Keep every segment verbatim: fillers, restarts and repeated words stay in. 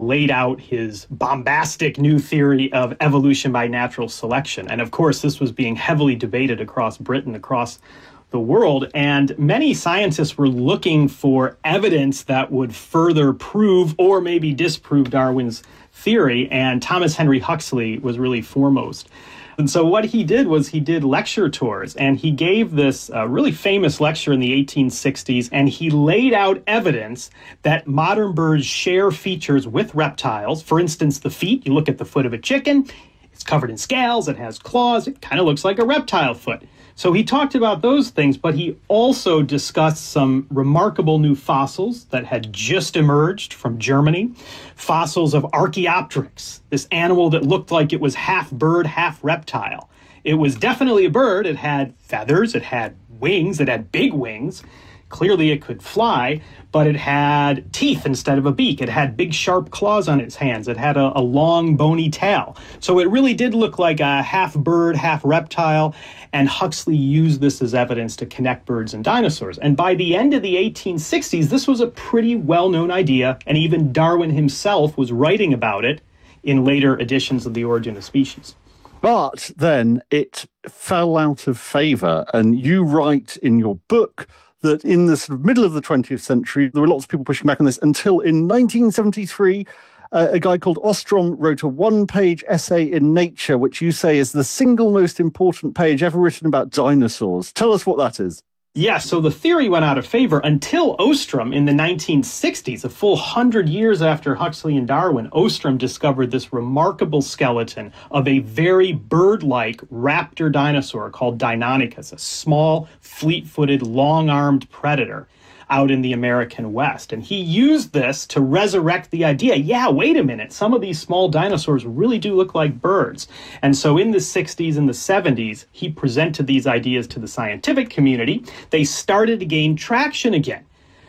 laid out his bombastic new theory of evolution by natural selection. And of course, this was being heavily debated across Britain, across the world, and many scientists were looking for evidence that would further prove or maybe disprove Darwin's theory, and Thomas Henry Huxley was really foremost. And so what he did was he did lecture tours, and he gave this uh, really famous lecture in the eighteen sixties, and he laid out evidence that modern birds share features with reptiles. For instance, the feet. You look at the foot of a chicken, it's covered in scales, it has claws, it kind of looks like a reptile foot. So he talked about those things, but he also discussed some remarkable new fossils that had just emerged from Germany. Fossils of Archaeopteryx, this animal that looked like it was half bird, half reptile. It was definitely a bird. It had feathers, it had wings, it had big wings. Clearly it could fly, but it had teeth instead of a beak. It had big sharp claws on its hands. It had a, a long bony tail. So it really did look like a half bird, half reptile. And Huxley used this as evidence to connect birds and dinosaurs. And by the end of the eighteen sixties, this was a pretty well-known idea. And even Darwin himself was writing about it in later editions of The Origin of Species. But then it fell out of favor. And you write in your book that in the sort of middle of the twentieth century, there were lots of people pushing back on this until in nineteen seventy-three, uh, a guy called Ostrom wrote a one-page essay in Nature, which you say is the single most important page ever written about dinosaurs. Tell us what that is. Yeah, so the theory went out of favor until Ostrom in the nineteen sixties, a full hundred years after Huxley and Darwin. Ostrom discovered this remarkable skeleton of a very bird-like raptor dinosaur called Deinonychus, a small, fleet-footed, long-armed predator out in the American West. And he used this to resurrect the idea, yeah, wait a minute, some of these small dinosaurs really do look like birds. And so in the sixties and the seventies, he presented these ideas to the scientific community. They started to gain traction again.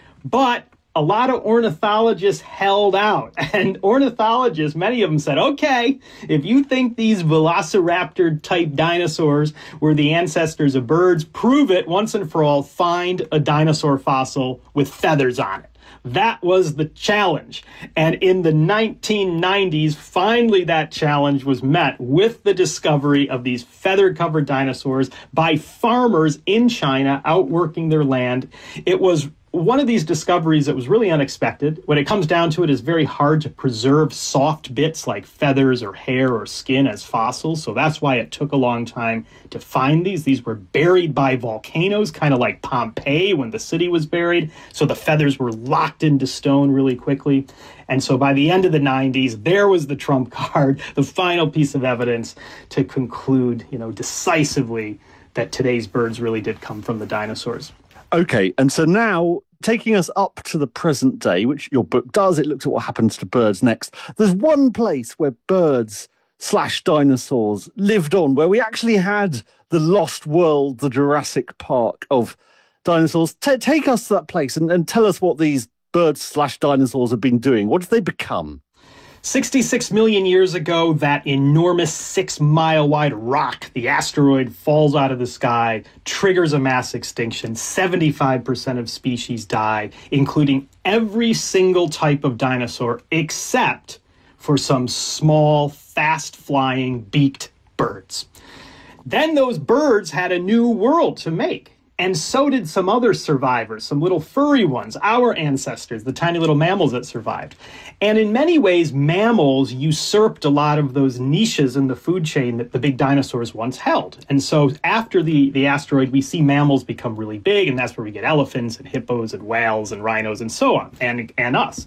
But a lot of ornithologists held out. And ornithologists, many of them said, okay, if you think these velociraptor-type dinosaurs were the ancestors of birds, prove it once and for all. Find a dinosaur fossil with feathers on it. That was the challenge. And in the nineteen nineties, finally that challenge was met with the discovery of these feather-covered dinosaurs by farmers in China out working their land. It was one of these discoveries that was really unexpected. When it comes down to it, it's very hard to preserve soft bits like feathers or hair or skin as fossils. So that's why it took a long time to find these. These were buried by volcanoes, kind of like Pompeii when the city was buried. So the feathers were locked into stone really quickly. And so by the end of the nineties, there was the trump card, the final piece of evidence to conclude, you know, decisively that today's birds really did come from the dinosaurs. Okay, and so now, taking us up to the present day, which your book does, it looks at what happens to birds next. There's one place where birds slash dinosaurs lived on, where we actually had the lost world, the Jurassic Park of dinosaurs. T- take us to that place and, and tell us what these birds slash dinosaurs have been doing. What have they become? sixty-six million years ago, that enormous six-mile-wide rock, the asteroid, falls out of the sky, triggers a mass extinction. seventy-five percent of species die, including every single type of dinosaur except for some small, fast-flying, beaked birds. Then those birds had a new world to make. And so did some other survivors, some little furry ones, our ancestors, the tiny little mammals that survived. And in many ways, mammals usurped a lot of those niches in the food chain that the big dinosaurs once held. And so after the, the asteroid, we see mammals become really big, and that's where we get elephants and hippos and whales and rhinos and so on, and, and us.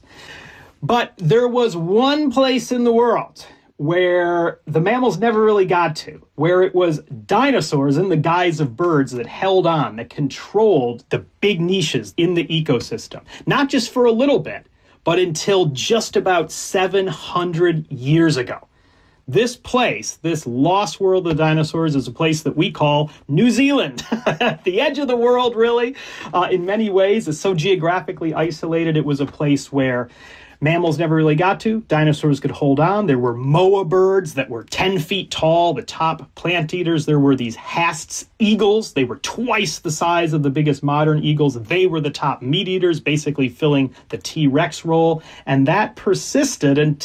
But there was one place in the world where the mammals never really got to, where it was dinosaurs in the guise of birds that held on, that controlled the big niches in the ecosystem. Not just for a little bit, but until just about seven hundred years ago. This place, this lost world of dinosaurs, is a place that we call New Zealand. At the edge of the world, really. Uh, in many ways, it's so geographically isolated. It was a place where mammals never really got to. Dinosaurs could hold on. There were moa birds that were ten feet tall, the top plant eaters. There were these Haast's eagles. They were twice the size of the biggest modern eagles. They were the top meat eaters, basically filling the T-Rex role. And that persisted until